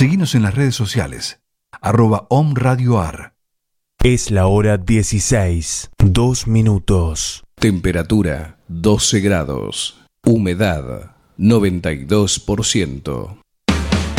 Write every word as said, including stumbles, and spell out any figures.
Seguinos en las redes sociales, arroba omradioar. Es la hora dieciséis, dos minutos. Temperatura doce grados. Humedad noventa y dos por ciento.